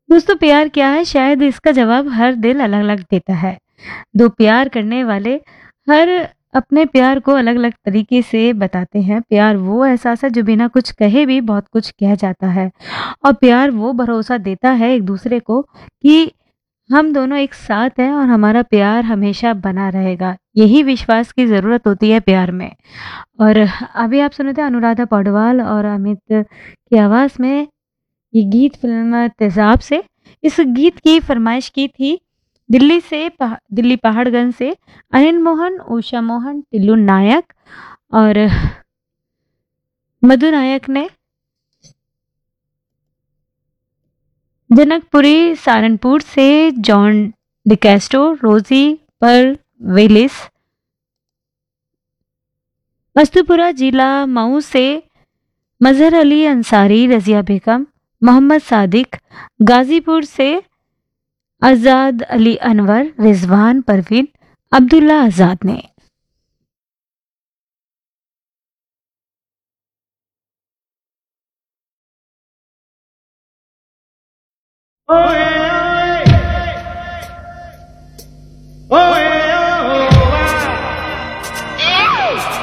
दोस्तों प्यार क्या है? शायद इसका जवाब हर दिल अलग-अलग देता है। 2 प्यार करने वाले हर अपने प्यार को अलग-अलग तरीके से बताते हैं। प्यार वो एहसास है जो बिना कुछ कहे भी बहुत कुछ कह जाता है और प्यार वो भरोसा देता है एक-दूसरे को कि हम दोनों एक साथ हैं और हमारा प्यार हमेशा बना रहेगा। यही विश्वास की ज़रूरत होती है प्यार में। और अभी आप सुने थे अनुराधा पौडवाल और अमित की आवाज़ में ये गीत फ़िल्म तेज़ाब से। इस गीत की फ़रमाइश की थी दिल्ली पहाड़गंज से अनिल मोहन, उषा मोहन, टिल्लू नायक और मधु नायक ने। जनकपुरी सहारनपुर से जॉन डिकैस्ट्रो, रोज़ी पर वेलिस, मस्तूपुरा जिला मऊ से मजहर अली अंसारी, रज़िया बेगम, मोहम्मद सादिक, गाज़ीपुर से आज़ाद अली अनवर, रिजवान परवीन, अब्दुल्ला आज़ाद ने।